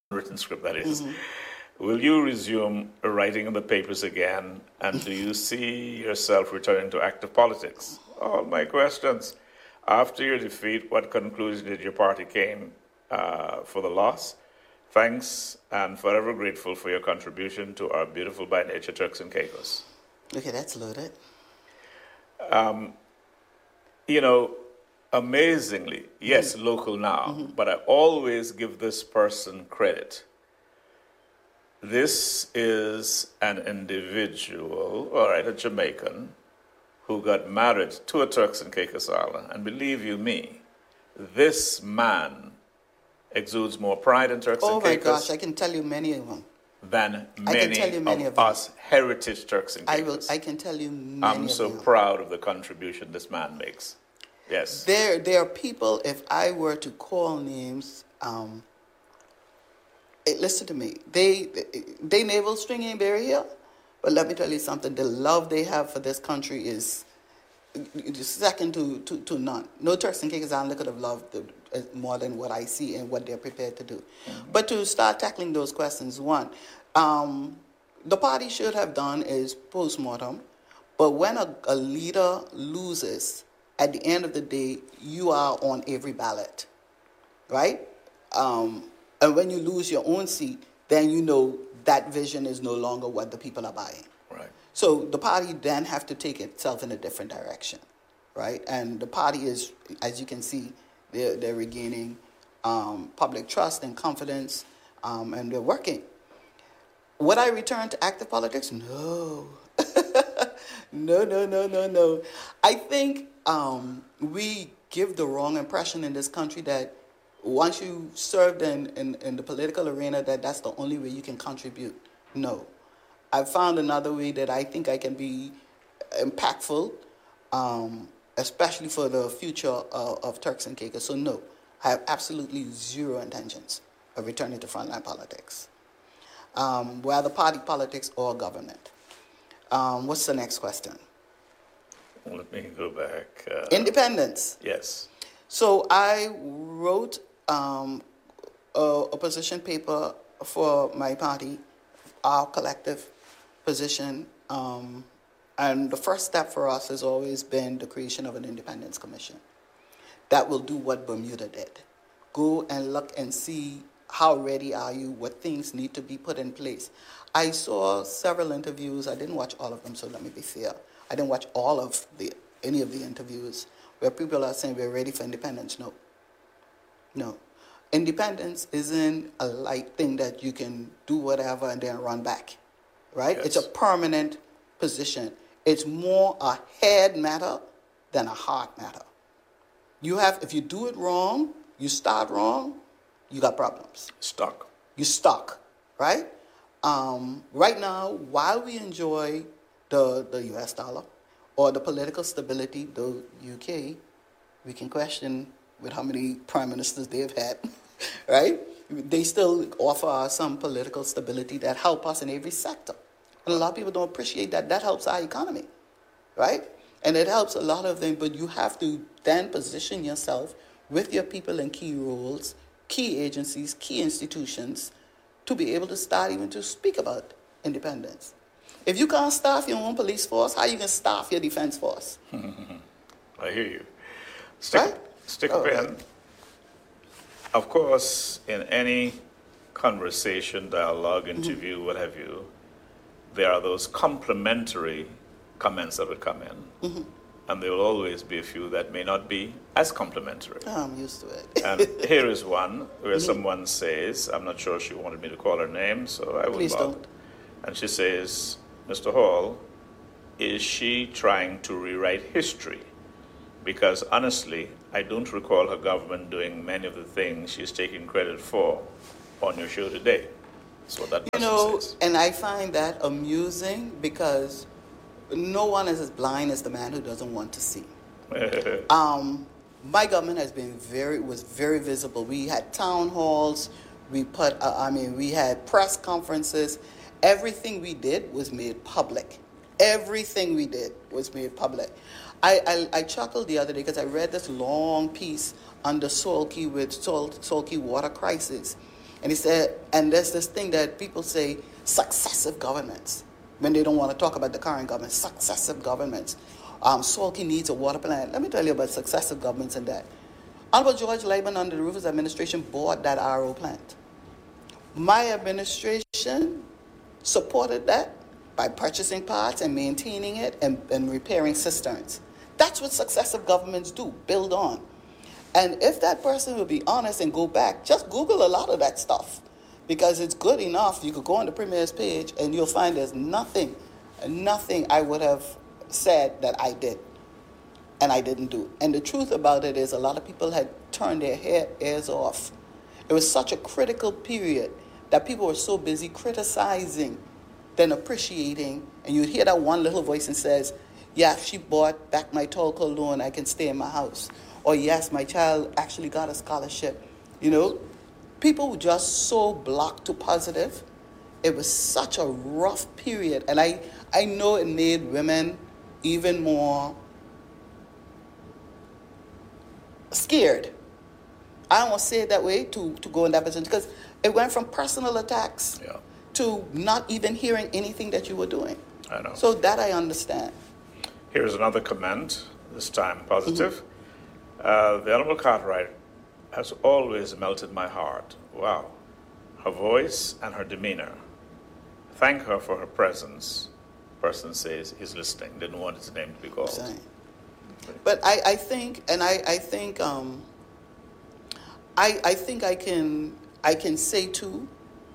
written script, that is. Will you resume writing in the papers again? And do you see yourself returning to active politics? All my questions. After your defeat, what conclusion did your party came for the loss? Thanks, and forever grateful for your contribution to our beautiful by nature Turks and Caicos. Okay, that's loaded. You know, amazingly, yes, local now, but I always give this person credit. This is an individual, all right, a Jamaican, who got married to a Turks and Caicos Island. And believe you me, this man exudes more pride in Turks Oh and my Caicos gosh, I can tell you many of them. than I can tell many you many of of them. us heritage Turks and Caicos. I can tell you many I'm of so them. proud of the contribution this man makes. Yes. There are people, if I were to call names, listen to me, they navel stringing very here, but let me tell you something, the love they have for this country is second to none. No Turks and Caicos Island could have loved more than what I see and what they're prepared to do. But to start tackling those questions, one, the party should have done is postmortem, but when a leader loses, at the end of the day, you are on every ballot, right? And when you lose your own seat, then you know that vision is no longer what the people are buying. Right. So the party then have to take itself in a different direction, right? And the party is, as you can see, they're regaining public trust and confidence, and they're working. Would I return to active politics? No. No. I think we give the wrong impression in this country that once you served in the political arena, that's the only way you can contribute. No. I've found another way that I think I can be impactful, especially for the future of Turks and Caicos. So no, I have absolutely zero intentions of returning to frontline politics, whether party politics or government. What's the next question? Let me go back. Independence. Yes. So I wrote a position paper for my party, our collective position, and the first step for us has always been the creation of an independence commission that will do what Bermuda did. Go and look and see how ready are you, what things need to be put in place. I saw several interviews. I didn't watch all of them, so let me be fair. I didn't watch any of the interviews where people are saying we're ready for independence. No. Independence isn't a light thing that you can do whatever and then run back, right? Yes. It's a permanent position. It's more a head matter than a heart matter. If you do it wrong, you start wrong, you got problems. You're stuck, right? Right now, while we enjoy the US dollar or the political stability, the UK, we can question with how many prime ministers they've had, right? They still offer us some political stability that help us in every sector. And a lot of people don't appreciate that. That helps our economy, right? And it helps a lot of them, but you have to then position yourself with your people in key roles, key agencies, key institutions, to be able to start even to speak about independence. If you can't staff your own police force, how you can staff your defense force? I hear you. Right? Stick a pen. Of course, in any conversation, dialogue, interview, what have you, there are those complimentary comments that would come in. And there will always be a few that may not be as complimentary. Oh, I'm used to it. And here is one where someone says, I'm not sure she wanted me to call her name, so I will Please not. don't. And she says, Mr. Hall, is she trying to rewrite history? Because honestly, I don't recall her government doing many of the things she's taking credit for on your show today. That's what that person says. And I find that amusing because no one is as blind as the man who doesn't want to see. My government was very visible. We had town halls, we had press conferences. Everything we did was made public. Everything we did was made public. I chuckled the other day because I read this long piece under Solkey with Solkey water crisis. And he said, and there's this thing that people say, successive governments, when they don't want to talk about the current government, successive governments. Salky needs a water plant. Let me tell you about successive governments and that. Honorable George Liebman under the Rufus administration bought that RO plant. My administration supported that by purchasing parts and maintaining it and repairing cisterns. That's what successive governments do, build on. And if that person would be honest and go back, just Google a lot of that stuff, because it's good enough. You could go on the Premier's page and you'll find there's nothing I would have said that I did and I didn't do. And the truth about it is a lot of people had turned their ears off. It was such a critical period that people were so busy criticizing than appreciating. And you'd hear that one little voice and says, yeah, she bought back my Tolco loan, I can stay in my house. Or yes, my child actually got a scholarship. You know, people were just so blocked to positive. It was such a rough period. And I know it made women even more scared. I don't want to say it that way, to go in that position, because it went from personal attacks to not even hearing anything that you were doing. I know. So that I understand. Here's another comment, this time positive. The Honorable Cartwright has always melted my heart. Wow. Her voice and her demeanor. Thank her for her presence. Person says he's listening, didn't want his name to be called. But I think I can say too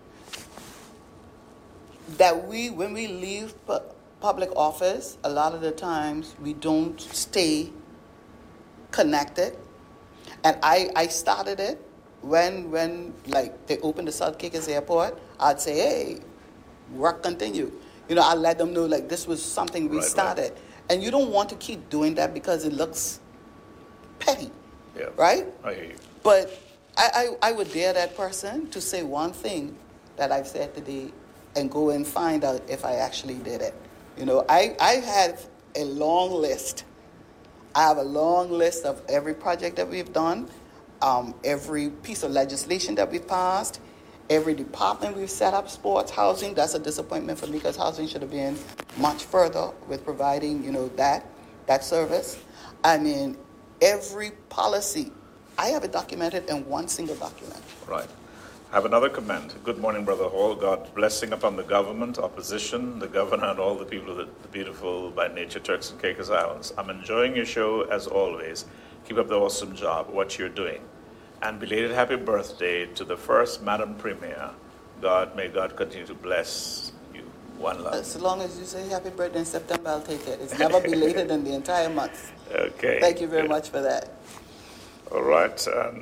that when we leave public office, a lot of the times we don't stay connected. And I started it when like they opened the South Caicos Airport. I'd say, hey, work continue. You know, I'll let them know like this was something we started. Right. And you don't want to keep doing that because it looks petty. Yeah. Right? I hear you. But I would dare that person to say one thing that I've said today and go and find out if I actually did it. You know, I have a long list. I have a long list of every project that we've done, every piece of legislation that we've passed, every department we've set up, sports, housing. That's a disappointment for me because housing should have been much further with providing, you know, that service. I mean, every policy, I have it documented in one single document. Right. I have another comment. Good morning, Brother Hall. God's blessing upon the government, opposition, the governor, and all the people of the beautiful by nature Turks and Caicos Islands. I'm enjoying your show as always. Keep up the awesome job, what you're doing. And belated happy birthday to the first Madam Premier. May God continue to bless you. One love. As long as you say happy birthday in September, I'll take it. It's never belated in the entire month. Okay. Thank you very much for that. All right.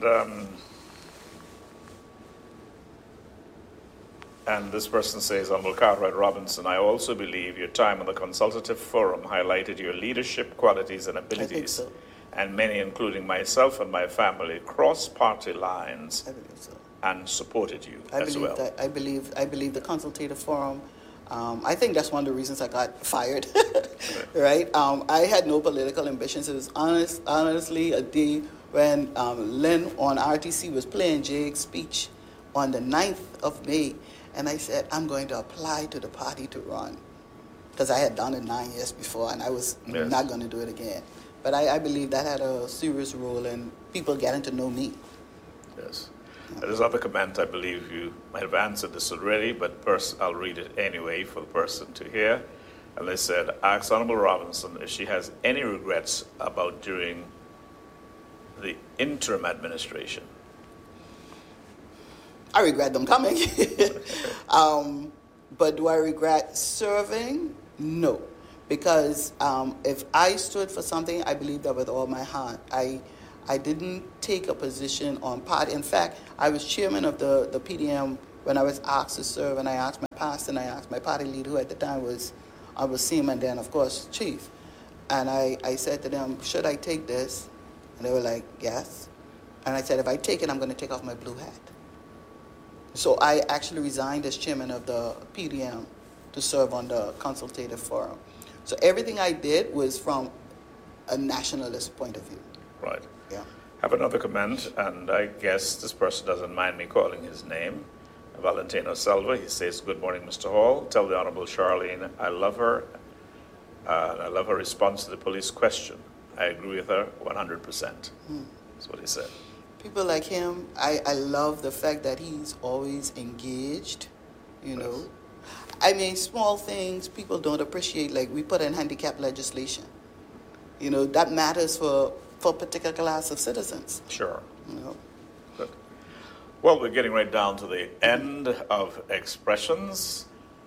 And this person says, Honorable Cartwright Robinson, I also believe your time on the consultative forum highlighted your leadership qualities and abilities. I think so. And many, including myself and my family, crossed party lines and supported you as well. I believe the consultative forum, I think that's one of the reasons I got fired, right? I had no political ambitions. It was honestly a day when Lynn on RTC was playing Jake's speech on the 9th of May. And I said, I'm going to apply to the party to run. Because I had done it 9 years before, and I was not going to do it again. But I believe that had a serious role in people getting to know me. Yes. There's another comment. I believe you might have answered this already, but first I'll read it anyway for the person to hear. And they said, ask Honorable Robinson if she has any regrets about during the interim administration. I regret them coming. But do I regret serving? No. Because if I stood for something, I believed that with all my heart. I didn't take a position on party. In fact, I was chairman of the PDM when I was asked to serve, and I asked my pastor and I asked my party leader, who at the time was Seaman, then, of course, chief. And I said to them, should I take this? And they were like, yes. And I said, if I take it, I'm going to take off my blue hat. So I actually resigned as chairman of the PDM to serve on the consultative forum. So everything I did was from a nationalist point of view. Right. Yeah. Have another comment, and I guess this person doesn't mind me calling his name. Valentino Selva. He says, "Good morning, Mr. Hall. Tell the Honorable Charlene I love her, and I love her response to the police question. I agree with her 100%. That's what he said. People like him, I love the fact that he's always engaged, you know. Yes. I mean, small things people don't appreciate, like we put in handicap legislation. You know, that matters for a particular class of citizens. Sure. You know. Good. Well, we're getting right down to the end of expressions.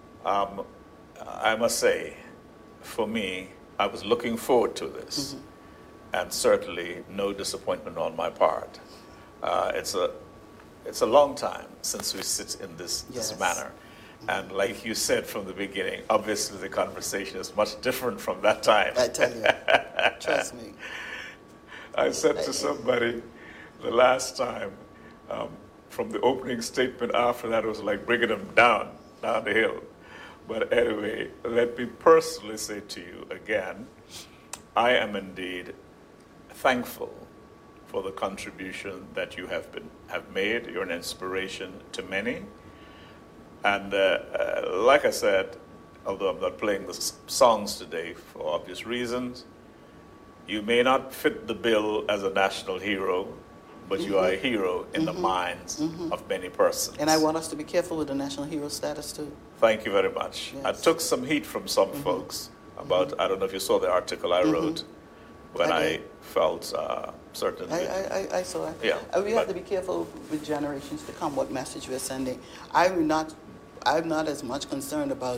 I must say, for me, I was looking forward to this, and certainly no disappointment on my part. It's a long time since we sit in this manner. And like you said from the beginning, obviously the conversation is much different from that time. I tell you, trust me. I said to somebody the last time, from the opening statement after that, it was like bringing them down the hill. But anyway, let me personally say to you again, I am indeed thankful for the contribution that you have made. You're an inspiration to many. And like I said, although I'm not playing the songs today for obvious reasons, you may not fit the bill as a national hero, but you are a hero in the minds of many persons. And I want us to be careful with the national hero status too. Thank you very much. Yes. I took some heat from some folks about, I don't know if you saw the article I wrote when I felt certain. I saw it. Yeah, We have to be careful with generations to come what message we're sending. I'm not as much concerned about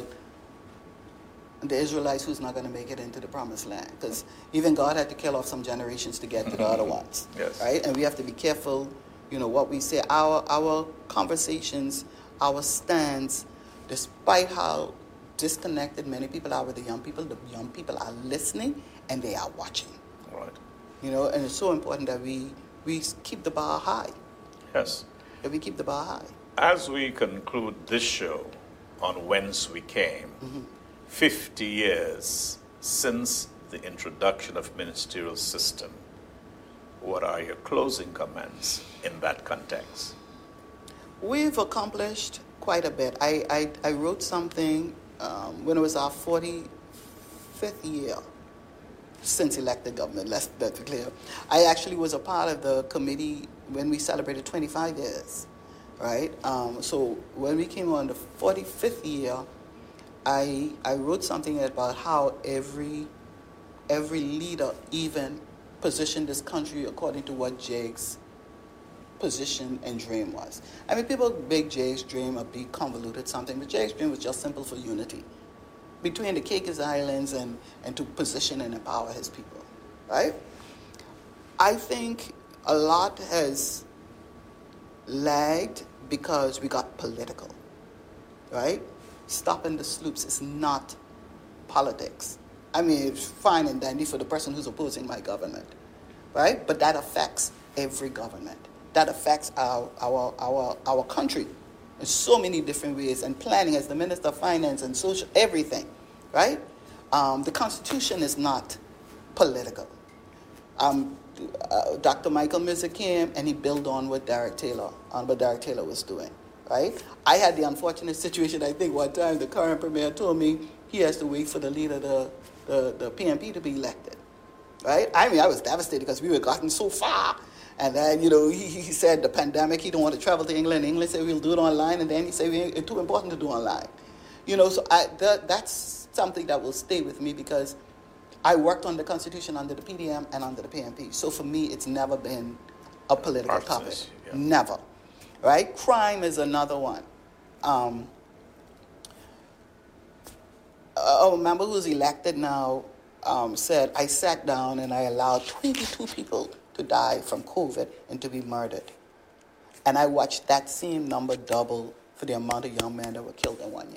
the Israelites who's not going to make it into the promised land, because even God had to kill off some generations to get to the other ones. Yes. Right? And we have to be careful, you know, what we say. Our conversations, our stands, despite how disconnected many people are with the young people are listening and they are watching. Right. You know, and it's so important that we keep the bar high. Yes. That we keep the bar high. As we conclude this show on Whence We Came, 50 years since the introduction of ministerial system, what are your closing comments in that context? We've accomplished quite a bit. I wrote something when it was our 45th year since elected government, let's be clear. I actually was a part of the committee when we celebrated 25 years, right? So when we came on the 45th year, I wrote something about how every leader even positioned this country according to what Jake's position and dream was. I mean, people make Jake's dream a big convoluted something, but Jake's dream was just simple for unity between the Caicos Islands and to position and empower his people, right? I think a lot has lagged because we got political, right? Stopping the sloops is not politics. I mean, it's fine and dandy for the person who's opposing my government, right? But that affects every government. That affects our country in so many different ways, and planning as the Minister of Finance and social, everything, right? The Constitution is not political. Dr. Michael Mizer came and he built on what Derek Taylor was doing, right? I had the unfortunate situation, I think one time the current premier told me he has to wait for the leader of the PNP to be elected, right? I mean, I was devastated because we were gotten so far. And then, you know, he said the pandemic, he don't want to travel to England. England said we'll do it online. And then he said it's too important to do online. You know, so that's something that will stay with me because I worked on the Constitution under the PDM and under the PNP. So for me, it's never been a political topic. Yeah. Never. Right? Crime is another one. A member who's elected now said, I sat down and I allowed 22 people to die from COVID and to be murdered. And I watched that same number double for the amount of young men that were killed in 1 year.